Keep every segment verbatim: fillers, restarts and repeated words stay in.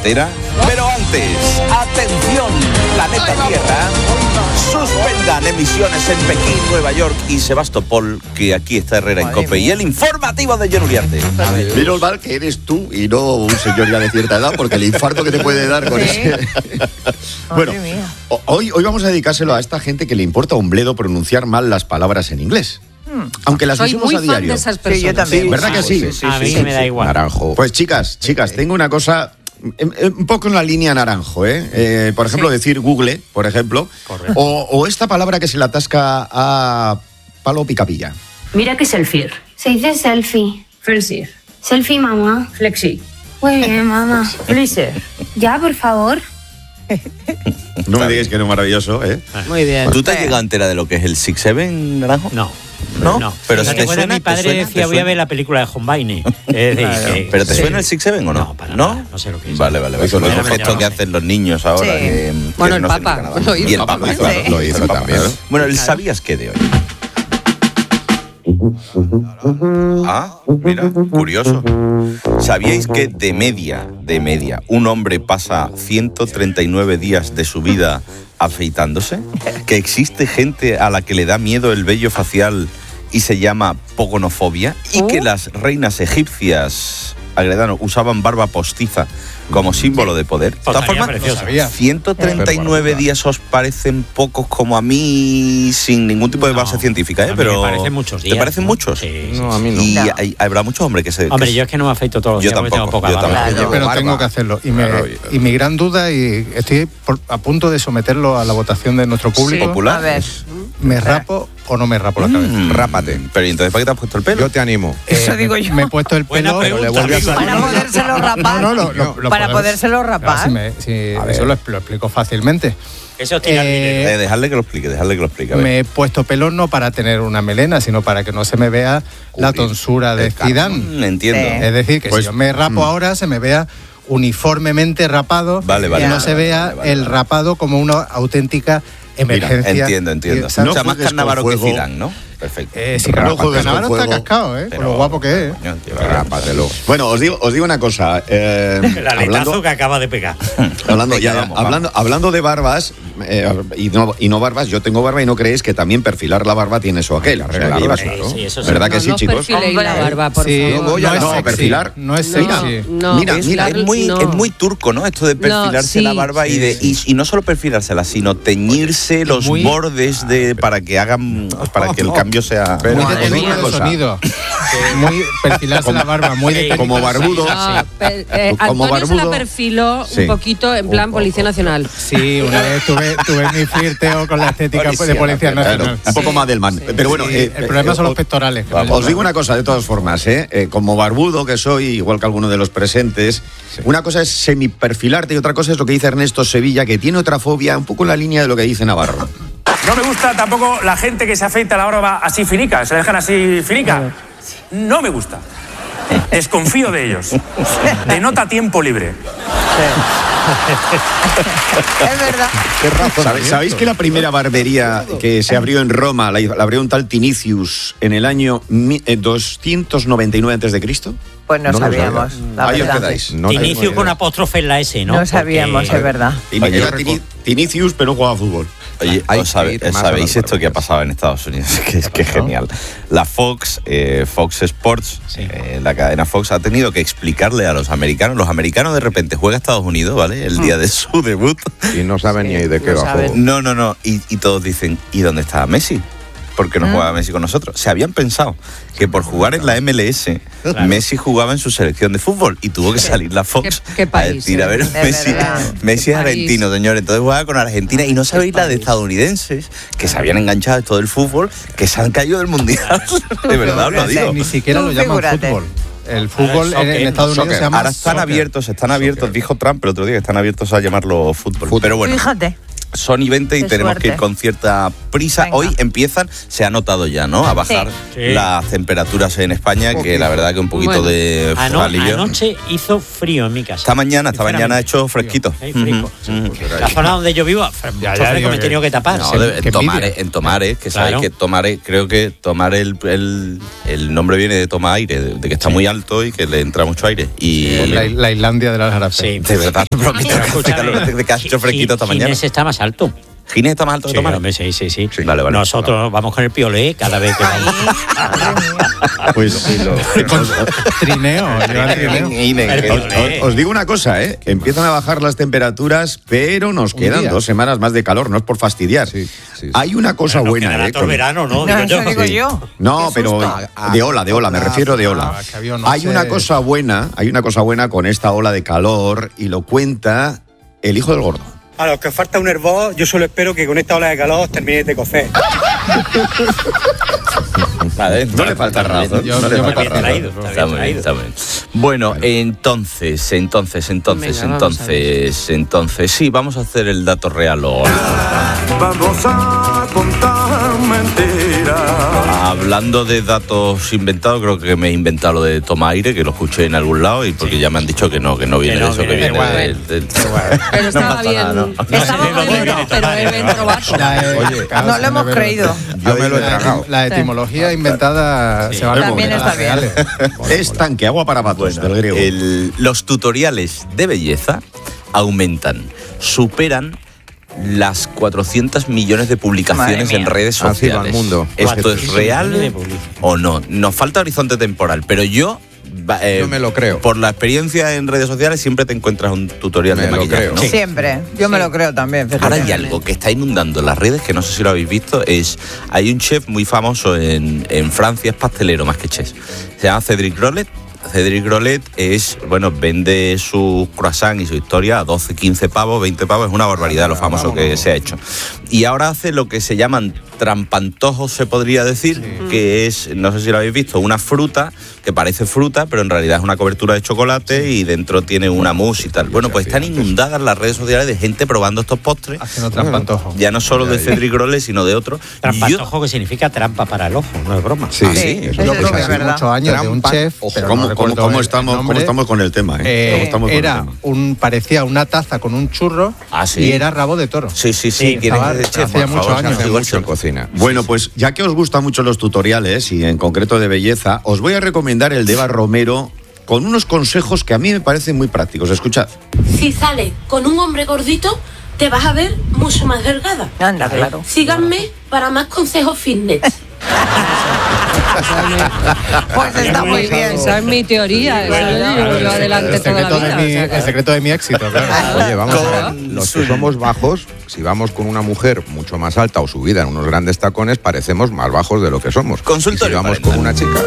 entera. Pero antes, atención, planeta Tierra, suspendan emisiones en Pekín, Nueva York y Sebastopol, que aquí está Herrera en COPE y el informativo de Jen Uriarte. Menos mal que eres tú y no un señor ya de cierta edad, porque el infarto que te puede dar con Sí. ese... Bueno, hoy, hoy vamos a dedicárselo a esta gente que le importa un bledo pronunciar mal las palabras en inglés. Aunque las Soy usemos muy a fan diario. de esas personas. Sí, yo también. ¿Verdad que sí? Sí, sí, A mí sí, sí, me da sí. igual. Naranjo. Pues chicas, chicas, tengo una cosa un poco en la línea naranjo, ¿eh? Eh, por ejemplo, Sí. decir Google, por ejemplo. Correcto. O, o esta palabra que se le atasca a palo picapilla. Mira que selfie. Se dice selfie. Felsi. Selfie, mamá. Flexi. Muy bien, mamá. Felice. Ya, por favor. No me digas que no es maravilloso, ¿eh? Muy bien. ¿Tú te has llegado a enterar de lo que es el Six Seven, Naranjo? No. ¿No? No. Pero ¿No si te te acuerdas? suena, Mi padre ¿te suena? decía, ¿Te voy a suena? ver la película de Hombaine. Es decir, que- ¿Pero te sí. suena el Six Seven o no? No, para nada. No sé lo que es. Vale, vale. Eso Eso es no, los no, gestos no, que no. hacen los niños ahora. Sí. que- Bueno, que el no Papa. significa nada. Lo hizo. Y el Papa Papa lo hizo, hizo, lo hizo el Papa, también. claro. Bueno, el ¿sabías qué de hoy? Ah, mira, curioso. ¿Sabíais que de media, de media, un hombre pasa ciento treinta y nueve días de su vida afeitándose? ¿Que existe gente a la que le da miedo el vello facial y se llama pogonofobia? ¿Y que las reinas egipcias, Agredano, usaban barba postiza como símbolo de poder? De todas Estaría formas, precioso. ciento treinta y nueve días os parecen pocos como a mí, sin ningún tipo de base No, científica, a ¿eh? mí Pero me parecen muchos ¿te días, parecen ¿no? muchos? Sí, sí, No, a mí no. Y No. hay- habrá muchos hombres que se... que Hombre, se- yo es que no me afeito todos los Yo días porque tampoco, tengo poca yo barba. tampoco. Claro. Pero barba. tengo que hacerlo. Y, me- Claro. y mi gran duda, y estoy por- a punto de someterlo a la votación de nuestro público. popular. A ver. ¿Me rapo o no me rapo la cabeza? Mm, Rápate. Pero ¿y entonces para qué te has puesto el pelo? Yo te animo. Eso Eh, digo me- yo. Me he puesto el Buena pelo. pregunta, le vuelve a amigo. salir. Para podérselo rapar. No, no, lo- lo- lo Para podemos- podérselo rapar. Claro, si me- si- A eso ver. lo, expl- lo explico fácilmente. Eso es tirar Eh, dinero. Eh, dejarle que lo explique, dejarle que lo explique. A ver. Me he puesto pelo no para tener una melena, sino para que no se me vea la Cubrir tonsura de el carro. Zidane. Mm, entiendo. Sí. Es decir, que Pues, si yo me rapo mm. ahora, se me vea uniformemente rapado Vale, vale, y no vale, se vea vale, vale, el vale. rapado como una auténtica emergencia. Entiendo, entiendo. Y, ¿sabes? O sea, No más juegues Carnavaro con que fuego. Zidane, ¿no? Perfecto. Eh, sí, No claro, juegues Cannavaro con está fuego. cascado, ¿eh? Por Pero- lo guapo que es. Coño, tío, Rápatelo. Bueno, os digo, os digo una cosa. eh, El aletazo hablando, que acaba de pegar. hablando, ya, Venga, vamos, hablando, vamos. hablando de barbas eh, y, no, y no barbas, yo tengo barba y no creéis que también perfilar la barba tiene eso aquel. O sea, que Arreglarla, llevas- claro. Sí, eso sí. ¿Verdad que No, sí, no chicos? perfiléis la Hombre. barba, por Sí, favor. voy a- no, es no, sexy, perfilar. No es No, sexy. no, Mira, es mira, la- Es muy, no. es muy turco, ¿no? Esto de perfilarse sí, la barba y de y, y no solo perfilársela, sino teñirse los muy- bordes de para que hagan para que el cambio sea. Pero Muy os de digo técnica una de cosa. sonido. Muy perfilarse la barba, muy de Sí, técnica como de barbudo. sonido. Ah, per- eh, Como Antonio se la barbudo. perfiló Sí. un poquito en plan Policía Nacional. Sí, una vez tuve, tuve mi flirteo con la estética Policía de Policía Nacional. Nacional. Claro, un poco Sí, más del man. sí. Pero bueno, Sí, eh, el problema eh, son los os- pectorales. que Os digo una cosa, de todas formas, ¿eh? Eh, como barbudo que soy, igual que alguno de los presentes, una cosa es semiperfilarte y otra cosa es lo que dice Ernesto Sevilla, que tiene otra fobia, un poco en la línea de lo que dice Navarro. No me gusta tampoco la gente que se afeita la barba así finica, se dejan así finica. No me gusta. Desconfío de ellos. Denota tiempo libre. Es verdad. ¿Sabéis, sabéis que la primera barbería que se abrió en Roma la, la abrió un tal Tinicius en el año mi- eh, doscientos noventa y nueve antes de Cristo? Pues no, No lo sabíamos. sabía. La Ahí os verdad. quedáis. No tengo Inicio idea. con apóstrofe en la S, ¿no? No sabíamos, Porque- es verdad. Tin- Oye, era Tini- Tinicius, pero no jugaba a fútbol. Oye, Hay ¿os sabe- que ir más a ¿sabéis las esto que ha barbaridades. pasado en Estados Unidos? Que es que es genial. La Fox, eh, Fox Sports, Sí. eh, la cadena Fox, ha tenido que explicarle a los americanos. Los americanos de repente juega a Estados Unidos, ¿vale? El día de su debut. Y no saben Sí, ni de qué no va saben. juego. No, no, no. Y, y todos dicen, ¿y dónde está Messi? ¿Por qué no jugaba Messi con nosotros? Se habían pensado que por jugar en la M L S, Claro. Messi jugaba en su selección de fútbol y tuvo que salir la Fox qué- qué a país, decir, a ver, ¿eh? Es Messi, verdad. Messi es Qué país. argentino, señor. Entonces jugaba con Argentina y no sabéis la de país. estadounidenses que se habían enganchado de todo el fútbol, que se han caído del mundial. De verdad os lo digo. Ni siquiera Tú lo llaman figúrate. fútbol. El fútbol Ahora es en, en soccer, Estados Unidos soccer. se llama Ahora están soccer. abiertos, están abiertos, dijo Trump el otro día, que están abiertos a llamarlo fútbol. Pero bueno, Fíjate. Son y veinte y Qué tenemos suerte. que ir con cierta prisa. Venga. Hoy empiezan, se ha notado ya, ¿no? A bajar Sí. las temperaturas en España, que la verdad que un poquito Bueno. de Ano- alivio. anoche hizo frío en mi casa. Esta mañana, esta mañana ha hecho fresquito. Sí, fresco. Ujú, ujú. La zona donde yo vivo, fre- mucho Ya, ya, fresco, digo me he que- tenido que tapar. No, Sí, de- qué en Tomare, envidia. en Tomare, que sabéis Claro. que Tomare, creo que Tomare el, el, el nombre viene de toma aire, de, de que está Sí. muy alto y que le entra mucho aire. Y La, la Islandia de las Jarapes. Sí. de verdad, pero Pero escúchame, de, de que ha hecho fresquito esta Gi- mañana. Ginés está más alto. ¿Ginés está más alto que Sí, Tomare? hombre, sí, sí, sí. Sí, vale, vale. Nosotros vamos con el piolé cada vez que vamos. Pues Trineo, lleva trineo. El Os, piolé. os- os digo una cosa, ¿eh? Empiezan a bajar las temperaturas, pero nos Un quedan día. dos semanas más de calor, no es por fastidiar. Hay una cosa Nos buena, quedará ¿eh? todo el con- verano, ¿no? No, Digo eso yo. digo Sí. yo. No, Qué pero susto. de ola, de ola, me refiero de ola. Ah, que había unos, Hay una eh, cosa buena, hay una cosa buena con esta ola de calor y lo cuenta el hijo del gordo. A los que os falta un hervor, yo solo espero que con esta ola de calor terminéis de cocer. No le falta razón. Yo- no le yo me falta Está bien razón. traído, Está está muy bien bien, traído. está muy bien. Bueno, entonces, entonces, entonces, Venga, vamos a entonces, entonces, sí, vamos a hacer el dato real hoy. Vamos a contar mentiras. Hablando de datos inventados, creo que me he inventado lo de toma aire, que lo escuché en algún lado y porque ya me han dicho que no, que no viene Que no, de eso, que que viene igual. del... del- Pero No estaba pasa bien. nada, ¿no? Estaba No sé, bien, no, no, pero no, es no, bien no, probarlo. La, Oye, claro, No lo hemos pero- creído. Yo me lo he la- tragado. La etimología inventada se va a También está bien. Es tanque, agua para patos, del griego. El- los tutoriales de belleza aumentan, superan las cuatrocientos millones de publicaciones Madre mía. en redes Así va sociales. el mundo. ¿Esto es cuatrocientos millones de real publicaciones. o no? Nos falta horizonte temporal, pero yo... va- eh, Yo me lo creo. Por la experiencia en redes sociales siempre te encuentras un tutorial Me de lo maquillaje, creo. ¿no? Sí. Siempre. Yo me lo creo también. fíjate. Ahora hay algo que está inundando las redes, que no sé si lo habéis visto, es hay un chef muy famoso en, en Francia, es pastelero más que chef, se llama Cédric Grolet. Cédric Grolet es, bueno, vende su croissant y su historia a doce, quince pavos, veinte pavos, es una barbaridad lo famoso que se ha hecho. Y ahora hace lo que se llaman trampantojos, se podría decir, que es, no sé si lo habéis visto, una fruta que parece fruta, pero en realidad es una cobertura de chocolate y dentro tiene una mousse y tal. Bueno, pues están inundadas las redes sociales de gente probando estos postres. Haciendo trampantojo. Ya no solo de Cédric Grolet, sino de otros. Trampantojo, que significa trampa para el ojo, no es broma. Sí, Ah, Sí, sí, eso es lo es que lo se que es hace. verdad. Muchos años de un Trampa- chef, Ojo, pero ¿Cómo, no cómo- recuerdo cómo el- estamos, el ¿Cómo nombre. estamos con el tema? eh? Eh, ¿Cómo estamos con era el tema? un parecía una taza con un churro Ah, sí. y era rabo de toro. Sí, sí, sí. Sí, ¿Quién estaba- es ese chef? hace ya Por muchos favor, años. Se hace igual mucho en se- cocina. Bueno, pues ya que os gustan mucho los tutoriales y en concreto de belleza, os voy a recomendar el de Eva Romero con unos consejos que a mí me parecen muy prácticos. Escuchad. Si sales con un hombre gordito, te vas a ver mucho más delgada. Anda, claro. Síganme para más consejos fitness. Pues está muy bien. Esa es mi teoría. Eso yo lo adelante el, toda la secreto de vida. mi, o sea que- el secreto de mi éxito, claro. Oye, vamos a ver, Con los su- que somos bajos, si vamos con una mujer mucho más alta o subida en unos grandes tacones, parecemos más bajos de lo que somos. Consultorio Y si vamos parental. con una chica,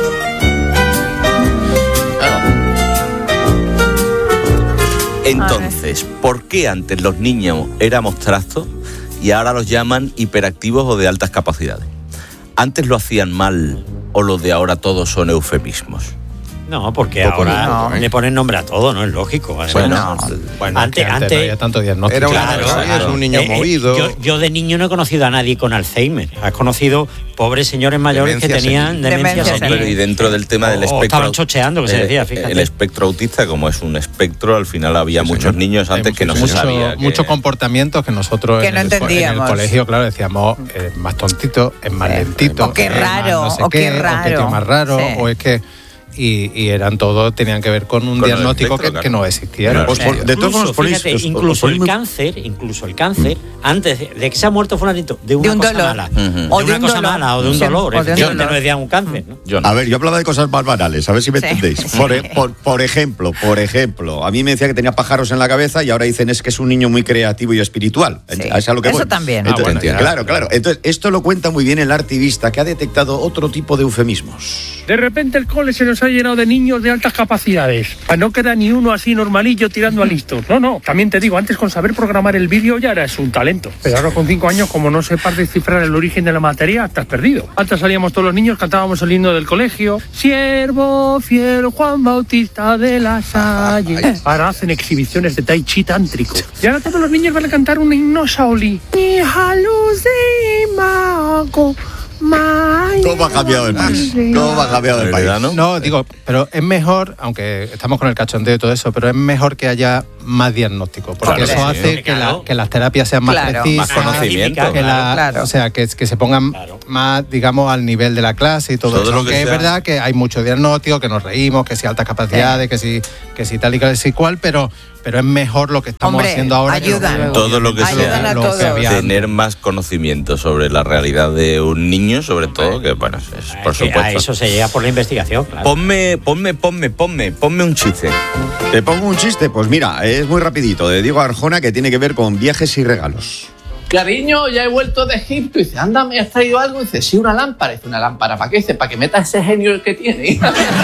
Entonces, ¿por qué antes los niños éramos trastos y ahora los llaman hiperactivos o de altas capacidades? ¿Antes lo hacían mal o los de ahora todos son eufemismos? No, porque Poco ahora no, ¿eh? le ponen nombre a todo, no es lógico. además. Bueno, Bueno, antes, que antes, antes no había tanto diagnóstico. Era una Claro, persona, claro. es un niño Eh, eh, movido. yo, yo de niño no he conocido a nadie con Alzheimer. Has conocido pobres señores mayores Demencia que tenían senil. demencia Demencia senil. senil. Pero y dentro del tema del O- o espectro... estaban chocheando, que se eh, decía, fíjate. El espectro autista, como es un espectro, al final había Sí, muchos señor. niños antes que no se mucho, sabía. que- muchos comportamientos que nosotros Que en, no el, co- en el entendíamos. colegio, claro, decíamos es más tontito, es más Sí. lentito, O qué es más raro, no sé o qué qué, raro. o que tío más raro, Sí. o es que y, y eran todos, tenían que ver con un Con el diagnóstico espectro, que, claro. que no existía. Claro. Pues por- de todos modos, Incluso, ponéis- fíjate, os- os incluso ponéis el muy- cáncer, incluso el cáncer, antes de, de que se ha muerto fulanito, de una De un cosa dolor. mala. Ujú. De O de una un cosa dolor. mala o de un Sí, dolor. o de un Efectivamente dolor. no decían un cáncer, ¿no? Yo no. A ver, yo hablaba de cosas más banales, a ver si me Sí. entendéis. Por, e- por- por ejemplo, por ejemplo, a mí me decía que tenía pájaros en la cabeza y ahora dicen es que es un niño muy creativo y espiritual. Sí. Es a lo que Eso voy. también. Entonces, Ah, bueno, ya. claro, claro. Entonces, esto lo cuenta muy bien el artivista que ha detectado otro tipo de eufemismos. De repente el cole se nos se ha llenado de niños de altas capacidades. No queda ni uno así normalillo tirando a listos. No, no. También te digo, antes con saber programar el vídeo ya eres un talento. Pero ahora con cinco años, como no sepas descifrar el origen de la materia, te has perdido. Antes salíamos todos los niños, cantábamos el himno del colegio. Siervo fiel Juan Bautista de la Salle. Ahora hacen exhibiciones de tai chi tántrico. Y ahora todos los niños van a cantar un himno Shaolí. Hija luz de mago. ¿Cómo ha cambiado el país? ¿Cómo ha cambiado el país? ¿no? no, digo, pero es mejor, aunque estamos con el cachondeo y todo eso, pero es mejor que haya más diagnóstico, porque claro, eso sí, hace sí, que, claro. la, que las terapias sean más Claro, precisas, más conocimiento, que la- claro. o sea, que, que se pongan Claro. más, digamos, al nivel de la clase y todo, Todo eso. lo que Aunque es sea- verdad que hay mucho diagnóstico, que nos reímos, que si altas capacidades, que si que si tal y que si cual, pero pero es mejor lo que estamos Hombre, haciendo ahora. ayudan. Que lo- Todo lo que Ayudan sea a todos. había antes. tener más conocimiento sobre la realidad de un niño, sobre todo, que bueno, es, por Es que supuesto. a eso se llega por la investigación, claro. Ponme, ponme, ponme, ponme, ponme un chiste. Te pongo un chiste, pues mira, es muy rapidito, de Diego Arjona, que tiene que ver con viajes y regalos. Cariño, ya he vuelto de Egipto. Y dice, anda, ¿me has traído algo? Y dice, sí, una lámpara. Y dice, ¿una lámpara para qué? Dice, para que meta ese genio que tiene.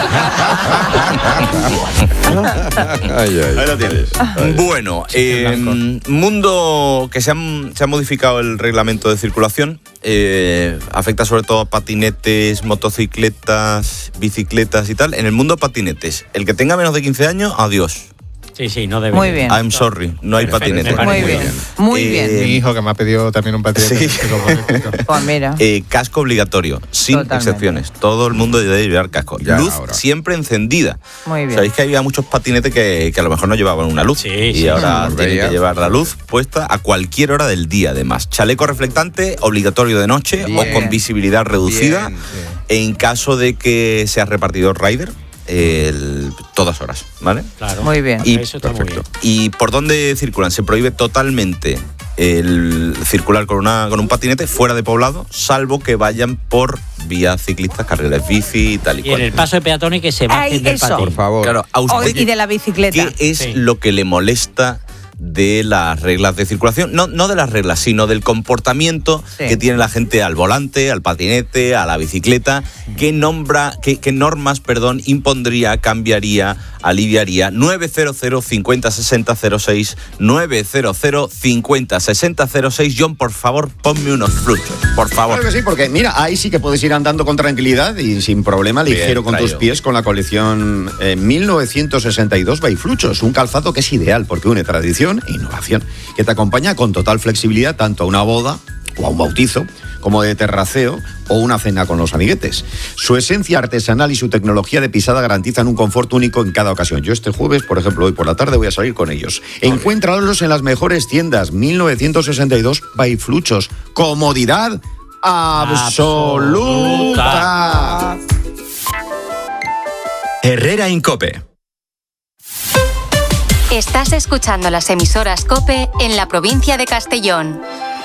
Ay, ay. Ahí lo tienes. Bueno, eh, mundo que se, han- se ha modificado el reglamento de circulación, eh, afecta sobre todo a patinetes, motocicletas, bicicletas y tal. En el mundo de patinetes, el que tenga menos de quince años, adiós. Sí, sí, no debe. Muy bien. I'm sorry, no hay Perfecto, patinetes. me Muy parece bien, muy Eh, bien. Mi hijo que me ha pedido también un patinete. Sí. Pues mira. Eh, casco obligatorio, sin Totalmente. excepciones. Todo el mundo debe llevar casco. Ya luz ahora. siempre encendida. Muy bien. Sabéis que había muchos patinetes que, que a lo mejor no llevaban una luz. Sí, y sí, ahora sí. tienen Veía. que llevar la luz puesta a cualquier hora del día, además. Chaleco reflectante, obligatorio de noche Bien. o con visibilidad reducida. Bien, sí. En caso de que sea repartidor rider, el- todas horas, ¿vale? Claro. Muy bien. Y- Eso está muy Perfecto. bien. ¿Y por dónde circulan? Se prohíbe totalmente el circular con, una, con un patinete fuera de poblado, salvo que vayan por vías ciclistas, carriles bici y tal y, Y cual. en el paso de peatones que se bajen Ay, del eso. patín. Por favor. Claro, a usted, Oh, y de la bicicleta. ¿qué es Sí. lo que le molesta de las reglas de circulación? No, no de las reglas, sino del comportamiento Sí. que tiene la gente al volante, al patinete, a la bicicleta. ¿Qué, nombra, qué, qué normas perdón, impondría, cambiaría, aliviaría? nueve cero cero cincuenta sesenta cero seis, nueve cero cero cincuenta sesenta cero seis. John, por favor, ponme unos fluchos, por favor. Claro que sí, porque mira, ahí sí que puedes ir andando con tranquilidad y sin problema, Bien ligero con tus traído. pies, con la colección eh, mil novecientos sesenta y dos by Fluchos. Un calzado que es ideal porque une tradición e innovación, que te acompaña con total flexibilidad tanto a una boda o a un bautizo, como de terraceo o una cena con los amiguetes. Su esencia artesanal y su tecnología de pisada garantizan un confort único en cada ocasión. Yo este jueves, por ejemplo, hoy por la tarde voy a salir con ellos. Encuéntralos en las mejores tiendas. mil novecientos sesenta y dos by Fluchos. Comodidad absoluta. Herrera Incope. Estás escuchando las emisoras COPE en la provincia de Castellón.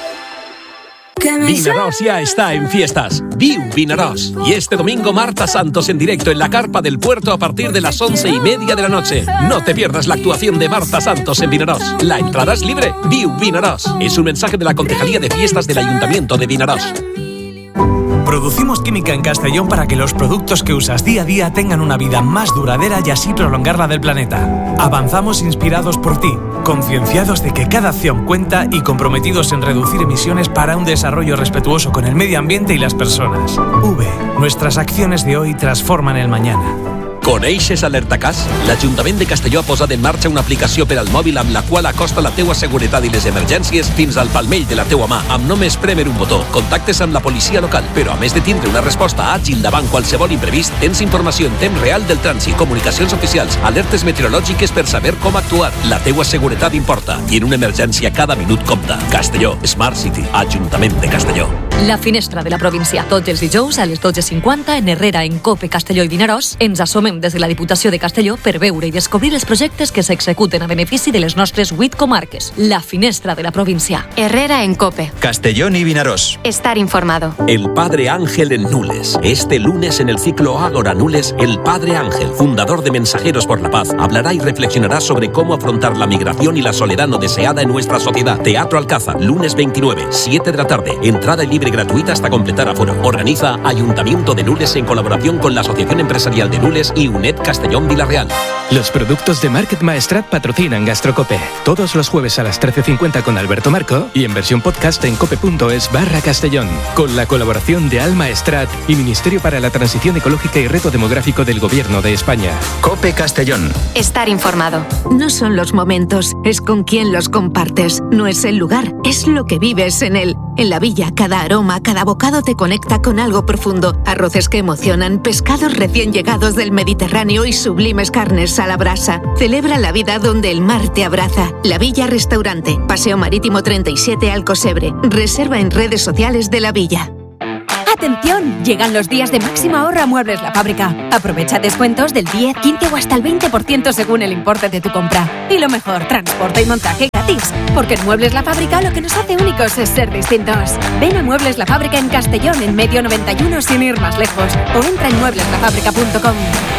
Vinaròs ya está en fiestas. Viu Vinaròs. Y este domingo Marta Santos en directo en la carpa del puerto a partir de las once y media de la noche. No te pierdas la actuación de Marta Santos en Vinaròs. La entrada es libre. Viu Vinaròs. Es un mensaje de la Concejalía de Fiestas del Ayuntamiento de Vinaròs. Producimos química en Castellón para que los productos que usas día a día tengan una vida más duradera y así prolongar la del planeta. Avanzamos inspirados por ti, concienciados de que cada acción cuenta y comprometidos en reducir emisiones para un desarrollo respetuoso con el medio ambiente y las personas. V. Nuestras acciones de hoy transforman el mañana. Coneixes Alertacàs? L'Ajuntament de Castelló ha posat en marxa una aplicació per al mòbil amb la qual acosta la teua seguretat i les emergències fins al palmell de la teua mà, amb només prémer un botó. Contactes amb la policia local, però a més de tindre una resposta àgil davant qualsevol imprevist, tens informació en temps real del trànsit, comunicacions oficials, alertes meteorològiques per saber com actuar. La teua seguretat importa i en una emergència cada minut compta. Castelló, Smart City, Ajuntament de Castelló. La finestra de la província. Tots els dijous a les dotze cinquanta en Herrera, en Cope, Castelló i Vinaròs ens assomem des de la Diputació de Castelló per veure i descobrir els projectes que s'executen a benefici de les nostres vuit comarques. La finestra de la província. Herrera en Cope. Castellón y Vinaròs. Estar informado. El Padre Ángel en Nules. Este lunes en el ciclo Ágora Nules, el Padre Ángel, fundador de Mensajeros por la Paz, hablará y reflexionará sobre cómo afrontar la migración y la soledad no deseada en nuestra sociedad. Teatro Alcázar, lunes veintinueve, siete de la tarde. Entrada libre libre gratuita hasta completar aforo. Organiza Ayuntamiento de Nules en colaboración con la Asociación Empresarial de Nules y UNED Castellón Villarreal. Los productos de Market Maestrat patrocinan Gastrocope. Todos los jueves a las trece cincuenta con Alberto Marco y en versión podcast en cope.es barra Castellón. Con la colaboración de Alma Estrat y Ministerio para la Transición Ecológica y Reto Demográfico del Gobierno de España. Cope Castellón. Estar informado. No son los momentos, es con quién los compartes. No es el lugar, es lo que vives en él. En la villa, cada aroma, cada bocado te conecta con algo profundo. Arroces que emocionan, pescados recién llegados del Mediterráneo y sublimes carnes a la brasa. Celebra la vida donde el mar te abraza. La Villa Restaurante, Paseo Marítimo treinta y siete Alcosebre. Reserva en redes sociales de La Villa. ¡Atención! Llegan los días de máximo ahorro a Muebles La Fábrica. Aprovecha descuentos del diez, quince o hasta el veinte por ciento según el importe de tu compra. Y lo mejor, transporte y montaje gratis. Porque en Muebles La Fábrica lo que nos hace únicos es ser distintos. Ven a Muebles La Fábrica en Castellón, en Medio noventa y uno sin ir más lejos. O entra en muebles la fábrica punto com.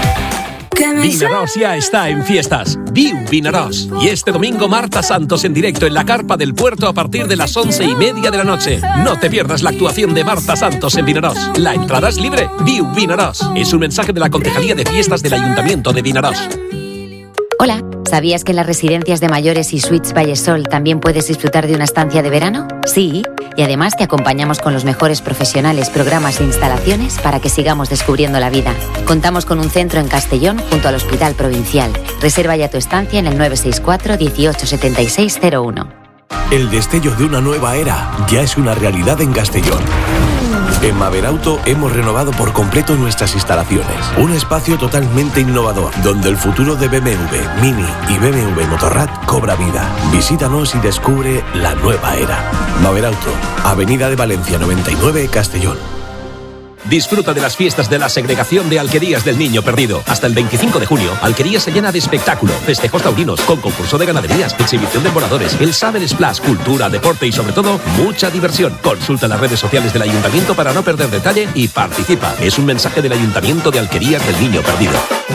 Vinaròs ya está en fiestas. Viu Vinaròs. Y este domingo Marta Santos en directo en la carpa del puerto a partir de las once y media de la noche. No te pierdas la actuación de Marta Santos en Vinaròs. La entrada es libre. Viu Vinaròs. Es un mensaje de la Concejalía de Fiestas del Ayuntamiento de Vinaròs. Hola, ¿sabías que en las residencias de mayores y Suites Vallesol también puedes disfrutar de una estancia de verano? Sí, y además te acompañamos con los mejores profesionales, programas e instalaciones para que sigamos descubriendo la vida. Contamos con un centro en Castellón junto al Hospital Provincial. Reserva ya tu estancia en el nueve seis cuatro, dieciocho, setenta y seis cero uno. El destello de una nueva era ya es una realidad en Castellón. En Maverauto hemos renovado por completo nuestras instalaciones. Un espacio totalmente innovador, donde el futuro de B M W, Mini y B M W Motorrad cobra vida. Visítanos y descubre la nueva era. Maverauto, Avenida de Valencia noventa y nueve, Castellón. Disfruta de las fiestas de la segregación de Alquerías del Niño Perdido. Hasta el veinticinco de junio, Alquerías se llena de espectáculo, festejos taurinos, con concurso de ganaderías, exhibición de voladores, el Summer Splash, cultura, deporte y sobre todo, mucha diversión. Consulta las redes sociales del Ayuntamiento para no perder detalle y participa. Es un mensaje del Ayuntamiento de Alquerías del Niño Perdido.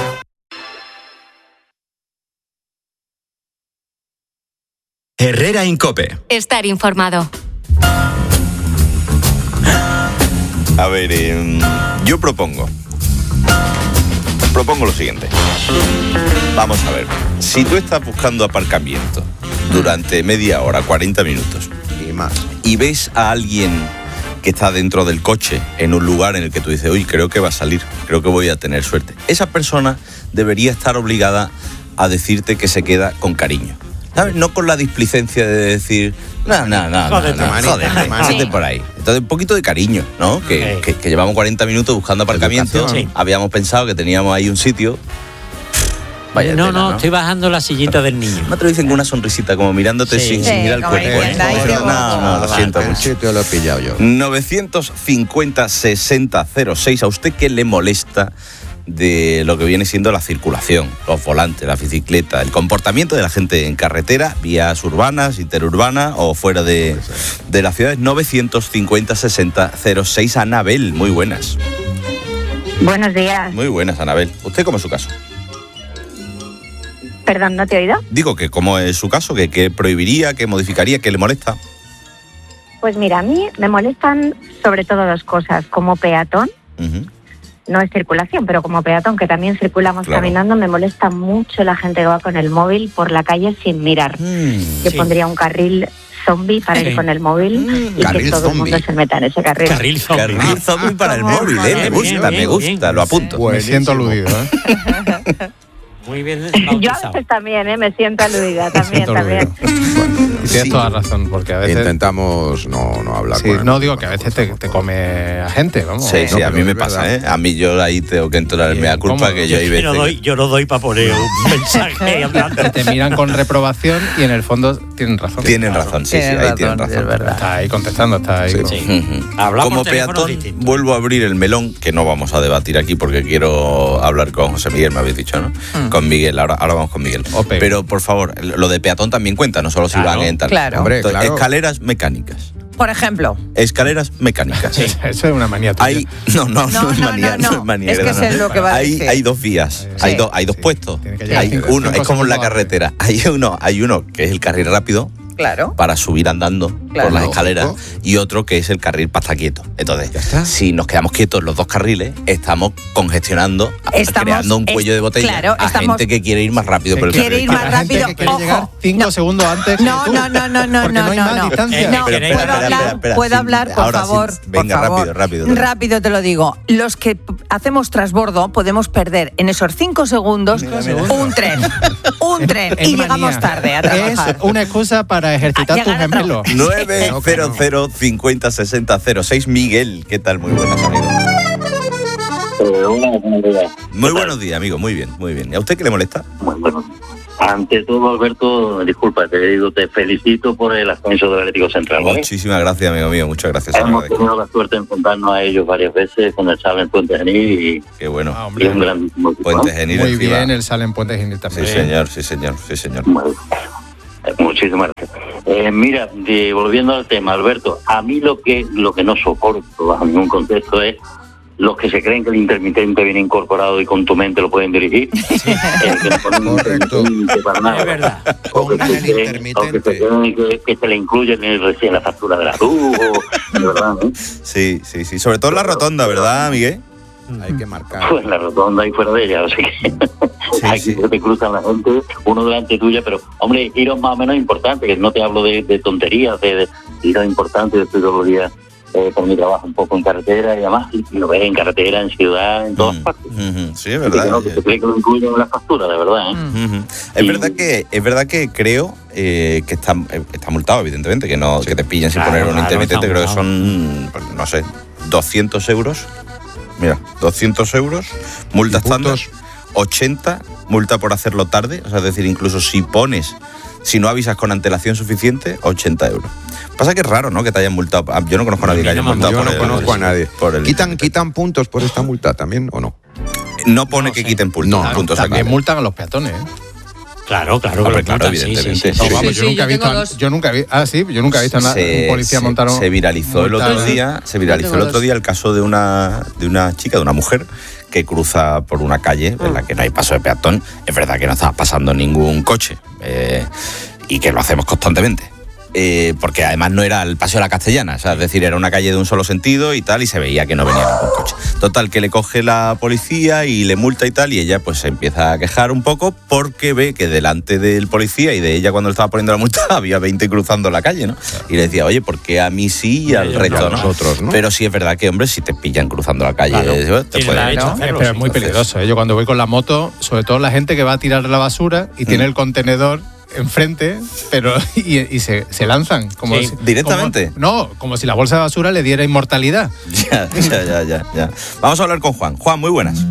Herrera Incope. Estar informado. A ver, eh, yo propongo. Propongo lo siguiente. Vamos a ver. Si tú estás buscando aparcamiento durante media hora, cuarenta minutos, y más, y ves a alguien que está dentro del coche en un lugar en el que tú dices, uy, creo que va a salir, creo que voy a tener suerte, esa persona debería estar obligada a decirte que se queda con cariño. ¿Sabes? No con la displicencia de decir, no, no, no, Jódete, no, no, manita, jódete, manita. pásate por ahí. Entonces, un poquito de cariño, ¿no? Que, Sí. que, que llevamos cuarenta minutos buscando aparcamiento. Educación. Sí. Habíamos pensado que teníamos ahí un sitio. Vaya no, tela, no, ¿no? estoy bajando la sillita del niño. No te lo dicen con una sonrisita, como mirándote Sí. sin, Sí, sin mirar el como cuerpo. ¿eh? diciendo, "Ay, qué No, no, lo bobo". siento El mucho. sitio lo he pillado yo. novecientos cincuenta, sesenta, cero seis. ¿A usted qué le molesta de lo que viene siendo la circulación, los volantes, la bicicleta, el comportamiento de la gente en carretera, vías urbanas, interurbanas o fuera de, de las ciudades? Novecientos cincuenta, sesenta, cero seis. Anabel, muy buenas. Buenos días. Muy buenas, Anabel. ¿Usted cómo es su caso? Perdón, ¿no te he oído? Digo que cómo es su caso, que qué prohibiría, qué modificaría, qué le molesta. Pues mira, a mí me molestan sobre todo dos cosas. Como peatón, Ujú. no es circulación, pero como peatón, que también circulamos Claro. caminando, me molesta mucho la gente que va con el móvil por la calle sin mirar. Yo sí. pondría un carril zombie para ir Sí. con el móvil y Carril que todo zombie. el mundo se meta en ese carril. Carril zombie. Carril zombie para el móvil, ¿eh? Me Bien, gusta, bien, me gusta, bien. lo apunto. Me siento aludido, ¿eh? Muy bien Yo a bautizado. veces también, ¿eh? Me siento aludida, también, siento también. Y tienes toda la razón, porque a veces... Intentamos no, no hablar Sí, con él. no digo que a veces te, te come a gente, vamos. Sí, sí, No, a pero mí me es pasa, verdad. ¿eh? A mí yo ahí tengo que entrar en mea culpa, incómodo. que yo hay Yo veces... no doy, yo no doy para poner un mensaje hablando. Te miran con reprobación y en el fondo tienen razón. Tienen razón, sí, sí, Tienen ahí razón, tienen sí, razón. es verdad. Está ahí contestando, está ahí. Sí. Ujú. Hablamos Como teléfonos peatón, distintos. vuelvo a abrir el melón, que no vamos a debatir aquí porque quiero hablar con José Miguel, me habéis dicho, ¿no? Mm. Con Miguel, ahora, ahora vamos con Miguel. Ope. Pero, por favor, lo de peatón también cuenta, no solo si Claro. van en tal. Claro. Hombre, Entonces, claro. escaleras mecánicas. Por ejemplo. Escaleras mecánicas. Eso es una manía tuya. Hay, no, no, no, No, es no, manía, no, no, no. es manía. Es que ¿verdad? sé lo que va a hay, decir. hay dos vías, Sí. hay, dos, hay dos puestos. Tiene que llegar Hay cinco- uno, cinco es como en la segundos carretera. Hay uno, hay uno que es el carril rápido Claro. para subir andando Claro. por las escaleras, y otro que es el carril para estar quieto. Entonces, si nos quedamos quietos los dos carriles, estamos congestionando, Estamos, creando un cuello es, de botella claro, a estamos, gente que quiere ir más rápido por el quiere carril. ir más rápido. Que quiere Ojo, llegar cinco no. segundos antes que No, tú, no, no, no, no, porque no, no hay no, más no. distancia. No, Pero puedo espera, espera, hablar, espera, espera. puedo Sí, hablar, por ahora sí. favor. Venga, por favor. rápido, rápido, te lo- Rápido te lo digo. Los que p- hacemos transbordo podemos perder en esos cinco segundos un tren. Un tren. Es Y manía. llegamos tarde a Es trabajar. una excusa para ejercitar A tus llegar a gemelos. nueve cero cero cincuenta sesenta cero seis. Miguel, ¿qué tal? Muy buenas, amigo. Eh, hola, buenos días. Muy buenos días, amigo. Muy bien, muy bien. ¿Y a usted qué le molesta? Muy bueno. Ante todo, Alberto, disculpa, te digo, te felicito por el ascenso del Atlético Central, ¿vale? Muchísimas gracias, amigo mío. Muchas gracias. se lo Hemos agradezco. tenido la suerte de enfrentarnos a ellos varias veces con el Sala en Puente Genil y, Qué bueno. y un grandísimo equipo, Puente ¿no? Genil Muy encima. bien, el Sala en Puente Genil Sí, también. señor, sí, señor, sí, señor. Bueno, eh, muchísimas gracias. Eh, mira, de- volviendo al tema, Alberto, a mí lo que lo que no soporto bajo ningún contexto es los que se creen que el intermitente viene incorporado y con tu mente lo pueden dirigir. eh, que no ponen intermitente para nada. Es verdad. O que, se creen, o que se creen que, que se le incluye en, el, en la factura de la luz, o, de verdad, ¿no? Sí, sí, sí. Sobre todo en la rotonda, ¿verdad, Miguel? Hay que marcar. Pues en la rotonda y fuera de ella, o sea que aquí se te cruzan la gente, uno delante tuya, pero hombre, giros más o menos importantes, que no te hablo de, de tonterías, de, de giros importantes. Yo estoy todos los días eh, por mi trabajo un poco en carretera y además, y, y lo ves en carretera, en ciudad, en todas partes. Ujú, sí, es Y que verdad. no, que se cree que lo incluyen en la factura, de verdad, ¿eh? Ujú. Es verdad que es verdad que creo eh, que está, eh, está multado, evidentemente, que no que te pillen sin Claro, poner un claro, intermitente. está Creo que multado. son, pues, no sé, doscientos euros. Mira, doscientos euros, multa estándar, ochenta, multa por hacerlo tarde. O sea, es decir, incluso si pones, si no avisas con antelación suficiente, ochenta euros. Pasa que es raro, ¿no? Que te hayan multado. Ah, Yo no conozco a nadie que haya multado Yo por no el- conozco a nadie. por el- ¿Quitan, ¿Quitan puntos por esta multa también o no? No pone que quiten puntos. No, puntos También aquí. multan a los peatones, ¿eh? Claro, claro, Hombre, que claro, multan, sí, sí, evidentemente. sí, No, sí. vamos, Sí, yo, sí, nunca he yo visto, tengo dos. yo nunca vi, ah, sí, yo nunca he visto a Se- un policía se- montar un se viralizó el multar otro a- día se viralizó Yo el tengo otro dos. día el caso de una de una chica, de una mujer que cruza por una calle en la que no hay paso de peatón. Es verdad que no estaba pasando ningún coche eh, y que lo hacemos constantemente. Eh, porque además no era el Paseo de la Castellana, o sea, es decir, era una calle de un solo sentido y tal, y se veía que no venía ningún coche. Total, que le coge la policía y le multa y tal, y ella pues se empieza a quejar un poco porque ve que delante del policía y de ella cuando le estaba poniendo la multa había veinte cruzando la calle, ¿no? Y le decía, oye, ¿por qué a mí sí y al Y a resto no? nosotros, ¿no? Pero sí es verdad que, hombre, si te pillan cruzando la calle, Claro. eh, te Tiene pueden- derecho a hacerlo, pero es muy peligroso, ¿eh? Yo cuando voy con la moto, sobre todo la gente que va a tirar la basura y tiene el contenedor enfrente, pero y, y se, se lanzan como Sí, si- directamente. como- no, como si la bolsa de basura le diera inmortalidad. Ya, ya, ya, ya, ya. Vamos a hablar con Juan. Juan, muy buenas.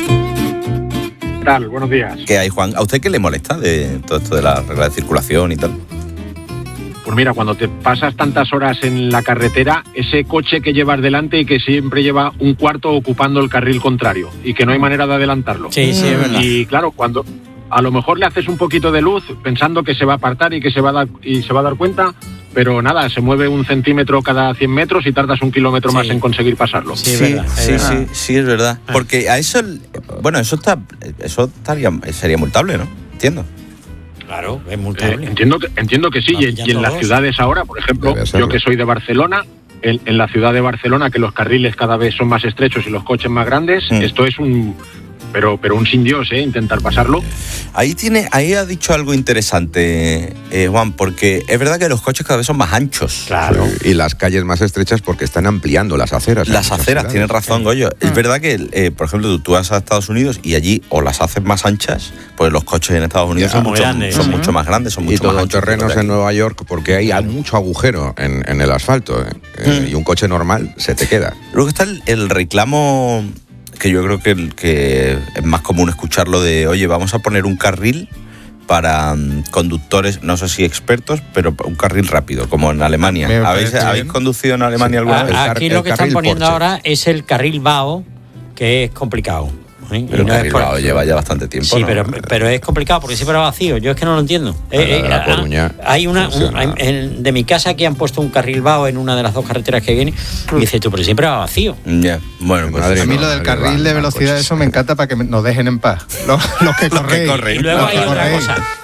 ¿Qué tal? Buenos días. ¿Qué hay, Juan? ¿A usted qué le molesta de todo esto de la regla de circulación y tal? Pues mira, cuando te pasas tantas horas en la carretera, ese coche que llevas delante y que siempre lleva un cuarto ocupando el carril contrario y que no hay manera de adelantarlo. Sí, sí, es verdad. Y claro, cuando a lo mejor le haces un poquito de luz pensando que se va a apartar y que se va a dar, y se va a dar cuenta, pero nada, se mueve un centímetro cada cien metros y tardas un kilómetro más en conseguir pasarlo. Sí, sí, sí, sí, es verdad. Porque a eso, bueno, eso está, eso estaría, sería multable, ¿no? Entiendo. Claro, es Eh, multable. entiendo, que, entiendo que sí, y, y en las todos. ciudades ahora, por ejemplo, Debe serlo. yo que soy de Barcelona, en, en la ciudad de Barcelona, que los carriles cada vez son más estrechos y los coches más grandes, Mm. esto es un... Pero, pero un sin Dios, ¿eh? Intentar pasarlo. Ahí tiene, ahí ha dicho algo interesante, eh, Juan, porque es verdad que los coches cada vez son más anchos. Claro. Sí, y las calles más estrechas porque están ampliando las aceras. en Las muchas aceras, ciudades. tienes razón, Goyo. Es verdad que, eh, por ejemplo, tú, tú vas a Estados Unidos y allí o las haces más anchas, pues los coches en Estados Unidos Ya, son, muy mucho, grandes. son Ujú. mucho más grandes, son Y mucho más todo anchos. que terrenos los de en Nueva York porque ahí hay mucho agujero en, en el asfalto. ¿eh? Eh, y un coche normal se te queda. Luego está el, el reclamo que yo creo que, el- que es más común escucharlo de, oye, vamos a poner un carril para mm, conductores, no sé si expertos, pero un carril rápido, como en Alemania. Me ¿Habéis, parece ¿habéis bien. conducido en Alemania alguna A- vez? Aquí lo que están poniendo ahora es el carril vago, que es complicado. ¿eh? Pero Y no el es carril por- vago lleva ya bastante tiempo, Sí, ¿no? pero, pero es complicado porque siempre va vacío. Yo es que no lo entiendo. La de Eh, La eh, Coruña hay una un- funciona. hay- en- de mi casa aquí han puesto un carril vago en una de las dos carreteras que viene. Y dices tú, pero siempre va vacío. Ya, bueno, pues a mí lo del carril de velocidad, eso me encanta para que me- nos dejen en paz. Los, los que corréis. Y luego los hay que otra corréis. cosa.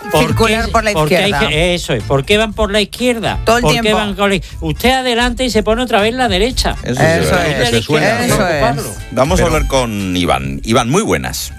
¿Por circular qué- por la por qué hay izquierda. que- eso es. ¿Por qué van por la izquierda? Todo el ¿Por qué tiempo. van con la- Usted adelante y se pone otra vez la derecha. Eso, Eso sí, es, ¿verdad? De la izquierda, eso no es. ocuparlo. Vamos a hablar con Iván. Iván, muy buenas.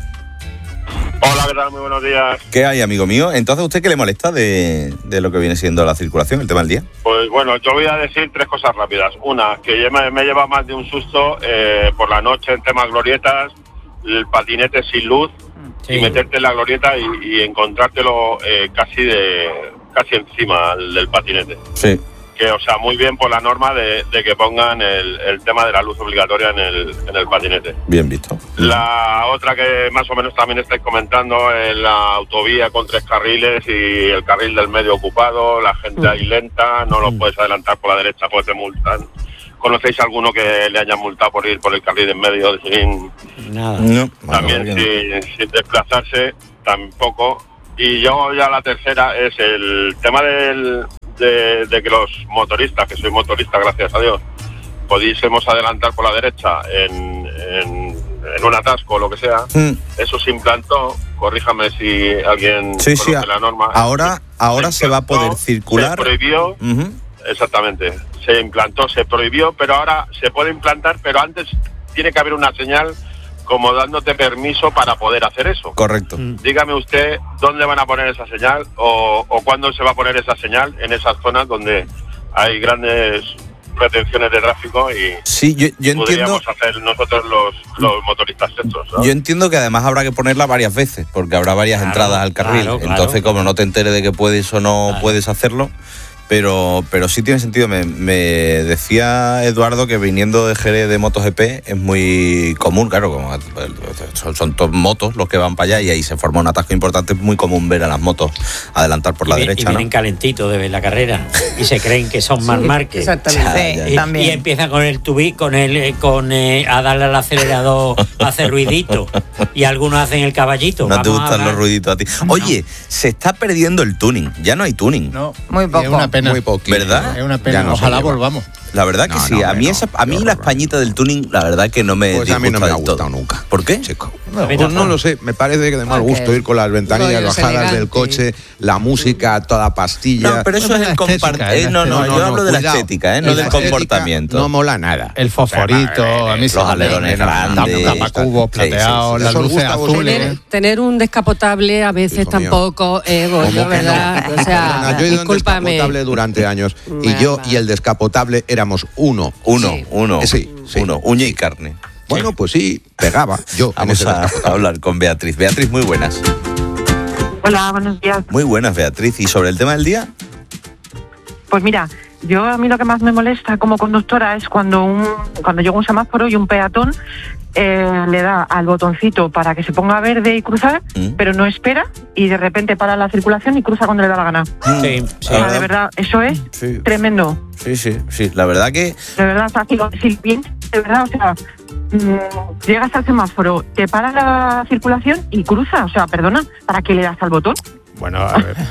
Hola, ¿qué tal? Muy buenos días. ¿Qué hay, amigo mío? Entonces, ¿a usted qué le molesta de, de lo que viene siendo la circulación, el tema del día? Pues bueno, yo voy a decir tres cosas rápidas. Una, que ya me, me lleva más de un susto eh, por la noche en temas glorietas, el patinete sin luz Sí. y meterte en la glorieta y, y encontrártelo eh, casi de casi encima del, del patinete. Sí. Que, o sea, muy bien por la norma de, de que pongan el, el tema de la luz obligatoria en el, en el patinete. Bien visto. La otra que más o menos también estáis comentando es la autovía con tres carriles y el carril del medio ocupado, la gente ahí lenta, no lo puedes adelantar por la derecha, pues te multan. ¿Conocéis alguno que le hayan multado por ir por el carril en medio sin Nada. No. también Bueno, sin, sin desplazarse tampoco? Y yo ya la tercera es el tema del, de, de que los motoristas, que soy motorista gracias a Dios, pudiésemos adelantar por la derecha en, en, en un atasco o lo que sea. Mm. Eso se implantó, corríjame si alguien Sí, sí, conoce la norma. ahora, ahora se va a poder circular. Se prohibió, Ujú. exactamente, se implantó, se prohibió, pero ahora se puede implantar, pero antes tiene que haber una señal como dándote permiso para poder hacer eso. Correcto. Dígame usted dónde van a poner esa señal o, o cuándo se va a poner esa señal en esas zonas donde hay grandes retenciones de tráfico y Sí, yo, yo entiendo. podríamos hacer nosotros los, los motoristas estos, ¿no? Yo entiendo que además habrá que ponerla varias veces, porque habrá varias Claro, entradas al carril. claro, claro. Entonces, como no te enteres de que puedes o no Claro. puedes hacerlo, pero, pero sí tiene sentido. Me, me decía Eduardo que viniendo de Jerez de MotoGP es muy común, claro, como son, son todos motos los que van para allá y ahí se forma un atasco importante. Es muy común ver a las motos adelantar por la y, vi- derecha, y ¿no? vienen calentitos de ver la carrera y se creen que son Marc Márquez. Exactamente. Ya, ya. Sí, Y, también. y empiezan con el tubi, con el, eh, con eh, a darle al acelerador, a hacer ruidito. Y algunos hacen el caballito. No te Vamos a gustan hablar- los ruiditos a ti. Oye, se está perdiendo el tuning. Ya no hay tuning. No, Muy y poco. Es una pena. Muy poquito. ¿Verdad? Es una Ya pena. no se Ojalá lleva. volvamos. La verdad que No, sí. no, a mí, no, esa, a mí qué la horror. españita del tuning, la verdad que no me Pues a mí no disgusta me ha del todo. gustado nunca. ¿Por qué? Chico. A mí Pues tampoco. no lo sé, me parece que de mal Porque gusto ir con las ventanillas rollo es bajadas del elegante. coche, la música a toda pastilla. No, pero eso es la el estética, compartir. ¿eh? no, no, No, yo no, hablo de la cuidado. estética, ¿eh? no La del estética comportamiento. No mola nada. El fosforito, a mí los se me- alerones tap- grandes, tapacubos sí, sí, plateados, sí. las Eso os luces gusta a vosotros, azules. Tener, tener un descapotable a veces Hijo mío. tampoco es ¿Cómo bollo, que ¿verdad? no? O sea, Perdona, yo he ido en discúlpame. descapotable durante años y yo Nada. y el descapotable éramos uno. Uno, Sí. uno, Eh, sí, sí. uno, uña y carne. Bueno, pues sí, pegaba yo en Vamos ese a descapotable. hablar con Beatriz. Beatriz, muy buenas. Hola, buenos días. Muy buenas, Beatriz. ¿Y sobre el tema del día? Pues mira, yo a mí lo que más me molesta como conductora es cuando un cuando llega un semáforo y un peatón eh, le da al botoncito para que se ponga verde y cruzar, Mm. pero no espera y de repente para la circulación y cruza cuando le da la gana. Sí, sí. O sea, de verdad, eso es Sí. tremendo. Sí, sí, sí. La verdad que De verdad, o sea, si, lo- si bien, de verdad, o sea, mm, llegas al semáforo, te para la circulación y cruza. O sea, perdona, ¿para qué le das al botón? Bueno, a ver.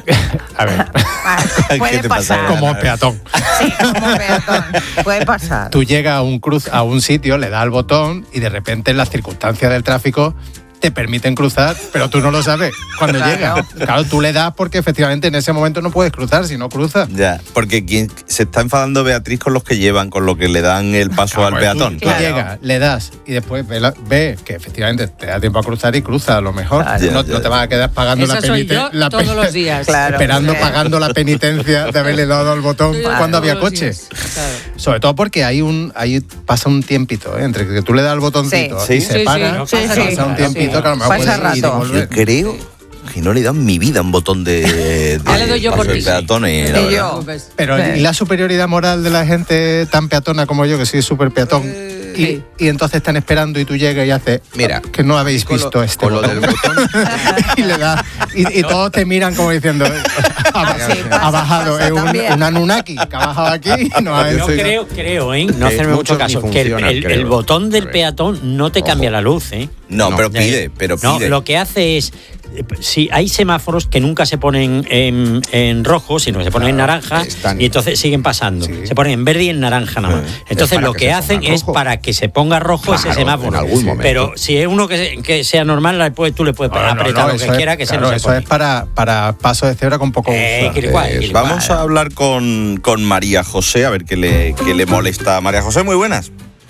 a ver. ¿Qué Puede te pasa? pasar. Como peatón. Sí, como peatón. Puede pasar. Tú llegas a un cruz, a un sitio, le das al botón y de repente en las circunstancias del tráfico te permiten cruzar, pero tú no lo sabes cuando Claro. llega. Claro, tú le das porque efectivamente en ese momento no puedes cruzar, si no cruzas. ya, porque quien se está enfadando Beatriz con los que llevan, con lo que le dan el paso Claro, al pues peatón. Tú, tú Claro. llegas, le das y después ve, la- ve que efectivamente te da tiempo a cruzar y cruza a lo mejor. Claro. no, Ya, ya. no te vas a quedar pagando Esa la soy penitencia. yo todos los días. Claro. Esperando, Sí. pagando la penitencia de haberle dado al botón Claro, cuando había todos los coche. días. Claro. Sobre todo porque hay un, ahí pasa un tiempito, ¿eh? Entre que tú le das al botoncito Sí. y Sí. se Sí, para, sí. Sí, pasa sí. un tiempito Sí. que a lo mejor Pasa puedes ir y rato. volver. Yo creo que no le he dado en mi vida un botón de, de Ya le doy yo paso por de ti. peatón y la Y verdad. yo. Pero Sí. ¿y la superioridad moral de la gente tan peatona como yo, que soy súper peatón? Y, y entonces están esperando y tú llegas y haces, Mira, que no habéis con lo- visto este con lo botón. del botón. y le das, y, y todos te miran como diciendo, ha, Sí, pasa, ha bajado, pasa es un, también. un Anunnaki que ha bajado aquí y no ha Yo hecho- creo, creo, ¿eh? No Que hacerme mucho muchos ni caso. Que el, funcionan, el- creo. el botón del A ver. peatón no te Ojo. cambia la luz, ¿eh? No, No. pero pide, pero No, pide. lo que hace es sí, hay semáforos que nunca se ponen en, en rojo, sino que se ponen claro, en naranja están, y entonces siguen pasando. Sí. Se ponen en verde y en naranja nada más. Entonces lo que, que hacen es para que se ponga rojo claro, ese semáforo. Pero si es uno que, que sea normal, tú le puedes no, apretar no, no, lo que es, quiera que claro, se no Eso se es para, para paso de cebra con poco eh, uso. Eh, vamos a hablar con, con María José, a ver qué le, qué le molesta. María José, muy buenas.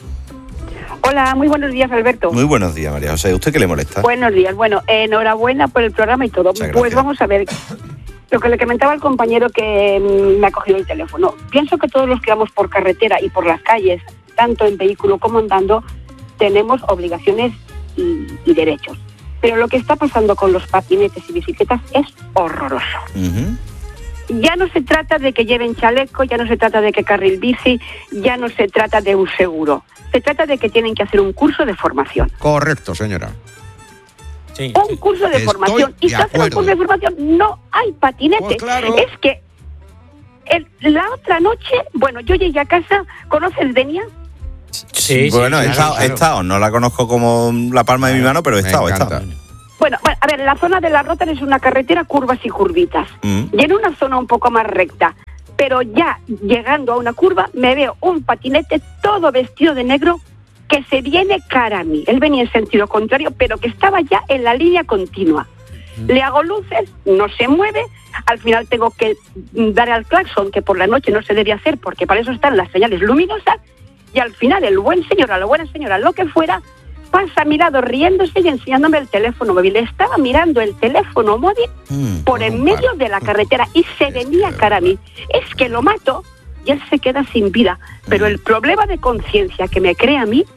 Hola, muy buenos días, Alberto. Muy buenos días, María José. ¿Usted qué le molesta? Buenos días. Bueno, enhorabuena por el programa y todo. Pues vamos a ver, lo que le comentaba al compañero que me ha cogido el teléfono. Pienso que todos los que vamos por carretera y por las calles, tanto en vehículo como andando, tenemos obligaciones y, y derechos. Pero lo que está pasando con los patinetes y bicicletas es horroroso. Uh-huh. Ya no se trata de que lleven chaleco, ya no se trata de que carril bici, ya no se trata de un seguro. Se trata de que tienen que hacer un curso de formación. Correcto, señora. Sí, un sí. curso de Estoy formación. Y si hacen un curso de formación, no hay patinete. Pues claro. Es que el, la otra noche, bueno, yo llegué a casa, ¿conoces Denia? Sí, bueno, sí, he, estado, claro. he estado, no la conozco como la palma de mi mano, pero he estado, he estado. Bueno, bueno, a ver, la zona de la Rota es una carretera, curvas y curvitas. Mm. Y en una zona un poco más recta. Pero ya llegando a una curva me veo un patinete todo vestido de negro que se viene cara a mí. Él venía en sentido contrario, pero que estaba ya en la línea continua. Mm. Le hago luces, no se mueve, al final tengo que dar al claxon, que por la noche no se debe hacer porque para eso están las señales luminosas, y al final el buen señor, a la buena señora, lo que fuera, pasa a mi lado riéndose y enseñándome el teléfono móvil. Estaba mirando el teléfono móvil mm, por en medio de la carretera y se venía cara a mí. Es que lo mato y él se queda sin vida. Pero el problema de conciencia que me crea a mí,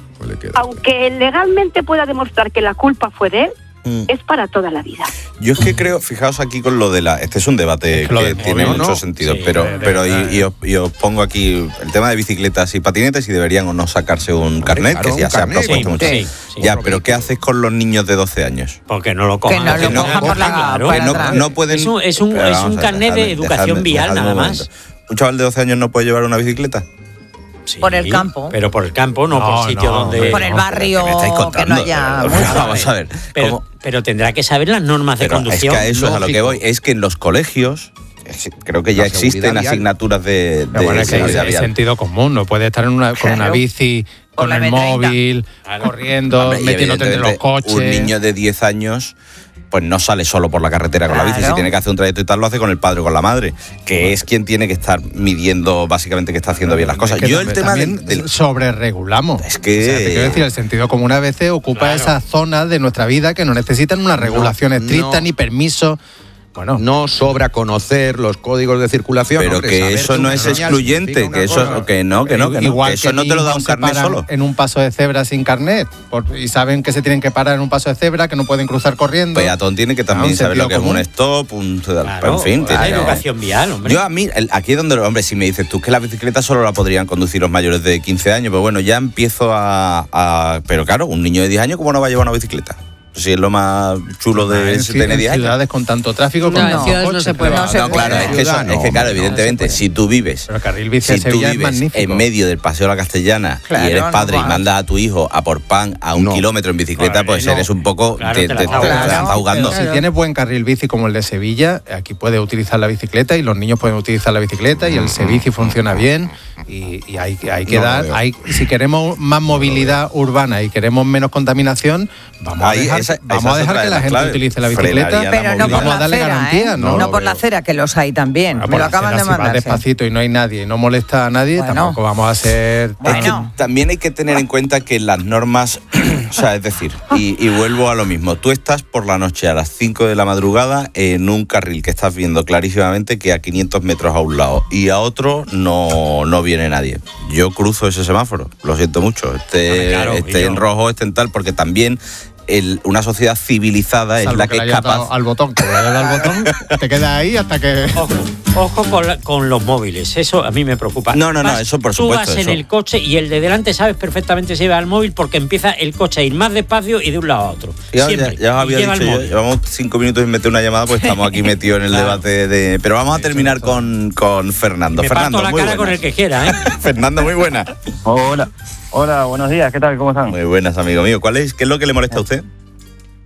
aunque legalmente pueda demostrar que la culpa fue de él, Mm. es para toda la vida. Yo es que creo, fijaos aquí con lo de la... Este es un debate que de, tiene mucho no, sentido, sí, pero, de, pero y, y, os, y os pongo aquí el tema de bicicletas y patinetes y deberían o no sacarse un carnet, claro, que ya se ha propuesto sí, mucho. Sí, sí, ya, pero ¿qué haces con los niños de doce años? Porque no lo cojan. Que no lo que cojan no, por la claro, que no, no pueden... Es un, es un, es un carnet de educación vial nada más. ¿Un chaval de doce años no puede llevar una bicicleta? Sí, por el campo. Pero por el campo, no, no por sitio no, donde... Por el barrio, que no haya... Vamos a ver. Pero, pero tendrá que saber las normas pero de conducción. Es que a eso lógico. Es a lo que voy. Es que en los colegios... Creo que ya existen vial. asignaturas de, de bueno, es que seguridad vial. Es sentido común. No puede estar en una, con una bici, con, con el móvil, claro. corriendo, Hombre, metiéndote entre los coches. Un niño de diez años... pues no sale solo por la carretera con claro. la bici. Si tiene que hacer un trayecto y tal, lo hace con el padre o con la madre, que es quien tiene que estar midiendo básicamente que está haciendo bien las cosas. Es que Yo el tema del, del... sobre-regulamos. Es que... O sea, te quiero decir, el sentido común a veces ocupa claro. esa zona de nuestra vida que no necesitan una regulación no, estricta no. ni permiso. Bueno, no sobra conocer los códigos de circulación, pero hombre, que eso no es excluyente, que eso cosa. que no, que no, que no, igual que eso que no te lo da un carnet solo. En un paso de cebra sin carnet, por, y saben que se tienen que parar en un paso de cebra, que no pueden cruzar corriendo. Peatón tiene que también saber lo que común. es un stop, un claro, en fin, tiene educación vial, hombre. Yo a mí el, aquí es donde, hombre, si me dices tú que la bicicleta solo la podrían conducir los mayores de quince años, pues bueno, ya empiezo a, a pero claro, un niño de diez años, ¿cómo no va a llevar una bicicleta? Si es lo más chulo de en, tener diez años. Ciudades con tanto tráfico, con no, tanto ciudades coche, no se puede. No, no, claro, es que, eso, es que claro, evidentemente, no si tú vives, pero carril bici si tú vives en medio del Paseo de la Castellana claro, y eres padre no, y mandas a tu hijo a por pan a un no. kilómetro en bicicleta, vale, pues no. eres un poco, claro, te, te, te, te, te la estás ahogando. Si tienes buen carril bici como el de Sevilla, aquí puedes utilizar la bicicleta y los niños pueden utilizar la bicicleta y el Sebici funciona bien y, y hay, hay que no, dar, hay, si queremos más movilidad urbana y queremos menos contaminación, vamos Ahí, a dejar, esa, vamos esa a dejar que la gente clave. utilice la bicicleta, pero no por vamos la a darle acera, garantía, ¿eh? ¿no? No por la acera, que los hay también. Bueno, Me lo acaban acera, de mandar. Si vas despacito y no hay nadie y no molesta a nadie, bueno. tampoco vamos a ser... Bueno. Es que también hay que tener en cuenta que las normas, o sea, es decir, y, y vuelvo a lo mismo, tú estás por la noche a las cinco de la madrugada en un carril que estás viendo clarísimamente que a quinientos metros a un lado y a otro no, no viene nadie. Yo cruzo ese semáforo, lo siento mucho, este, claro, este en rojo, este en tal, porque también... El, una sociedad civilizada Salvo es la que, que es capaz al botón, que le hayas dado al botón, te queda ahí hasta que ojo, ojo con, la, con los móviles, eso a mí me preocupa. No, no, vas, no, eso por tú supuesto. Tú vas eso. en el coche y el de delante sabes perfectamente si va al móvil porque empieza el coche a ir más despacio y de un lado a otro. Ya, Siempre. Ya, ya os había dicho, yo, llevamos cinco minutos sin meter una llamada, pues estamos aquí metidos en el claro. debate de. Pero vamos a terminar con, con Fernando. Me Fernando, parto la muy cara buenas. con el que quiera, ¿eh? Fernando, muy buena. Hola, hola, buenos días, ¿qué tal? ¿Cómo están? Muy buenas, amigo mío. ¿Cuál es, qué es lo que le molesta a usted?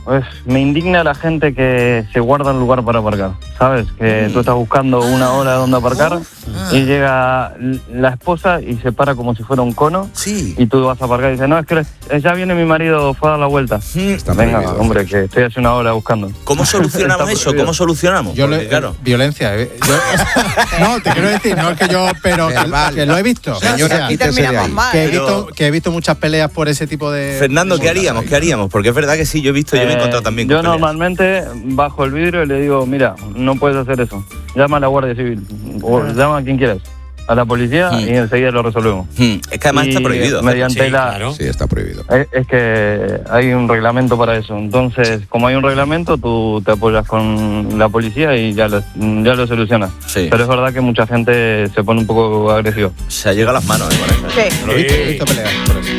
pues me indigna la gente que se guarda un lugar para aparcar, ¿sabes? Que mm. tú estás buscando una hora donde aparcar ah. y llega la esposa y se para como si fuera un cono sí. y tú vas a aparcar y dices, no, es que ya viene mi marido, fue a dar la vuelta. Mm. Está Venga, prohibido, hombre, que estoy hace una hora buscando. ¿Cómo solucionamos eso? ¿Cómo solucionamos? Yo Porque, le, claro. Violencia. Eh, yo, no, te quiero decir, no es que yo, pero que, que lo he visto. Señora, o sea, que, he visto, que he visto muchas peleas por ese tipo de... Fernando, ¿qué haríamos? ¿Qué haríamos? Porque es verdad que sí, yo he visto, yo me he encontrado también con Yo peleas. Normalmente bajo el vidrio y le digo, mira, no puedes hacer eso. Llama a la Guardia Civil o llama a quien quieras. A la policía mm. y enseguida lo resolvemos. Mm. Es que además y está prohibido. Mediante sí, la... Claro. Sí, está prohibido. Es, es que hay un reglamento para eso. Entonces, como hay un reglamento, tú te apoyas con la policía y ya lo, ya lo solucionas. Sí. Pero es verdad que mucha gente se pone un poco agresiva. Se llega a las manos, ¿eh? Sí. Lo he visto, he visto peleas por eso.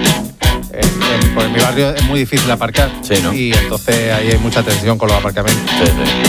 En, en, por mi barrio es muy difícil aparcar sí, ¿no? y entonces ahí hay mucha tensión con los aparcamientos. Sí, sí.